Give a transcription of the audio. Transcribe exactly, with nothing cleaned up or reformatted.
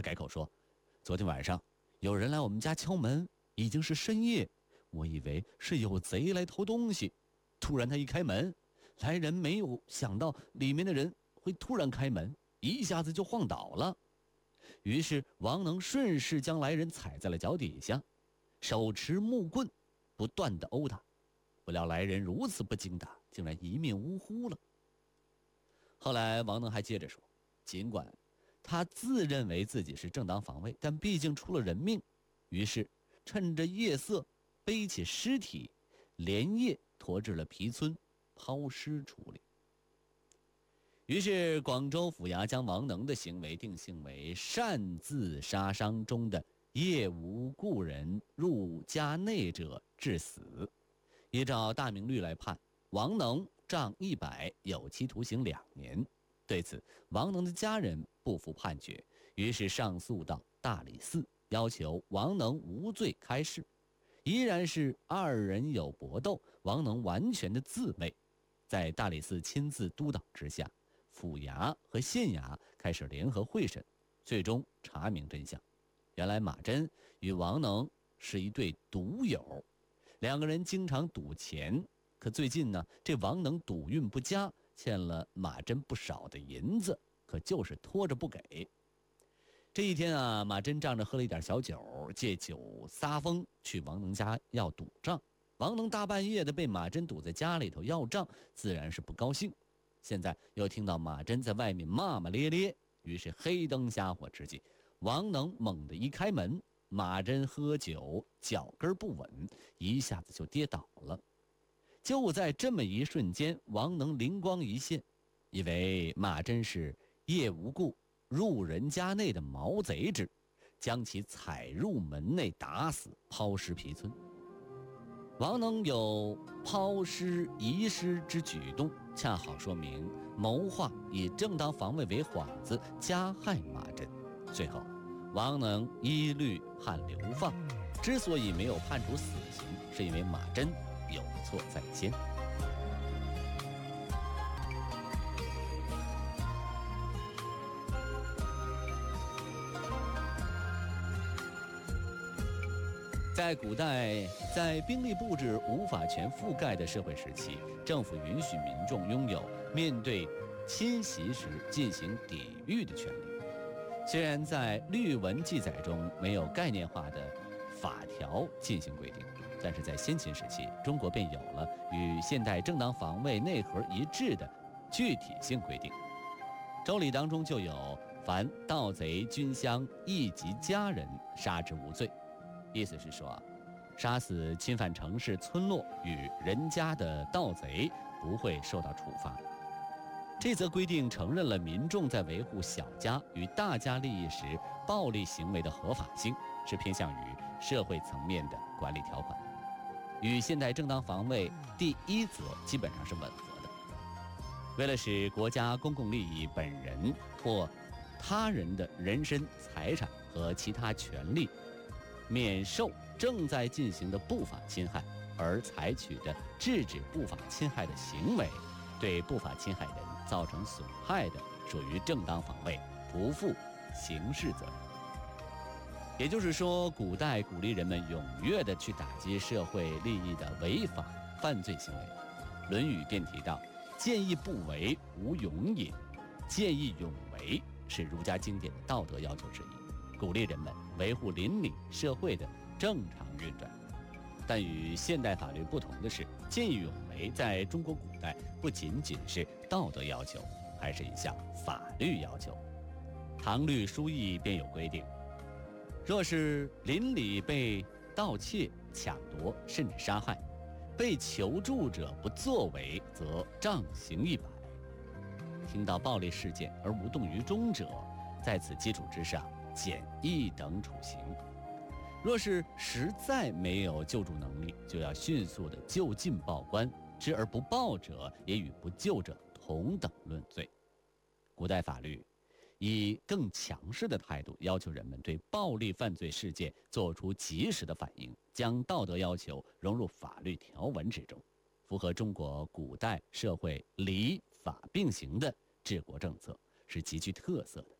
改口说，昨天晚上有人来我们家敲门，已经是深夜，我以为是有贼来偷东西，突然他一开门，来人没有想到里面的人会突然开门，一下子就晃倒了。于是王能顺势将来人踩在了脚底下，手持木棍不断地殴打，不料来人如此不经打，竟然一命呜呼了。后来王能还接着说，尽管他自认为自己是正当防卫，但毕竟出了人命，于是趁着夜色背起尸体，连夜驮至了皮村抛尸处理。于是广州府衙将王能的行为定性为擅自杀伤中的夜无故人入家内者致死，依照大明律来判，王能杖一百，有期徒刑两年。对此，王能的家人不服判决，于是上诉到大理寺，要求王能无罪开释。依然是二人有搏斗，王能完全的自卫。在大理寺亲自督导之下，府衙和县衙开始联合会审，最终查明真相。原来马真与王能是一对赌友，两个人经常赌钱，可最近呢，这王能赌运不佳，欠了马真不少的银子，可就是拖着不给。这一天啊，马真仗着喝了一点小酒，借酒撒疯去王能家要赌账。王能大半夜的被马真堵在家里头要账，自然是不高兴。现在又听到马真在外面骂骂咧咧，于是黑灯瞎火之际，王能猛地一开门，马真喝酒脚跟不稳，一下子就跌倒了。就在这么一瞬间，王能灵光一现，以为马真是夜无故入人家内的毛贼之，将其踩入门内打死，抛尸皮村。王能有抛尸遗尸之举动，恰好说明谋划以正当防卫为幌子加害马真。最后王能依律判流放，之所以没有判处死刑，是因为马真有错在先。在古代，在兵力布置无法全覆盖的社会时期，政府允许民众拥有面对侵袭时进行抵御的权利。虽然在律文记载中没有概念化的法条进行规定，但是在先秦时期，中国便有了与现代正当防卫内核一致的具体性规定。周礼当中就有凡盗贼军乡一及家人，杀之无罪。意思是说，杀死侵犯城市村落与人家的盗贼不会受到处罚。这则规定承认了民众在维护小家与大家利益时暴力行为的合法性，是偏向于社会层面的管理条款，与现代正当防卫第一则基本上是吻合的。为了使国家公共利益本人或他人的人身、财产和其他权利免受正在进行的不法侵害，而采取的制止不法侵害的行为，对不法侵害人造成损害的，属于正当防卫，不负刑事责任。也就是说，古代鼓励人们踊跃地去打击社会利益的违法犯罪行为，《论语》便提到：“见义不为，无勇也。”见义勇为是儒家经典的道德要求之一，鼓励人们维护邻里社会的正常运转。但与现代法律不同的是，见义勇为在中国古代不仅仅是道德要求，还是一项法律要求。唐律疏议便有规定，若是邻里被盗窃、抢夺甚至杀害，被求助者不作为，则杖刑一百。听到暴力事件而无动于衷者，在此基础之上减一等处刑。若是实在没有救助能力，就要迅速的就近报官，知而不报者，也与不救者同等论罪。古代法律以更强势的态度要求人们对暴力犯罪事件做出及时的反应，将道德要求融入法律条文之中，符合中国古代社会礼法并行的治国政策，是极具特色的。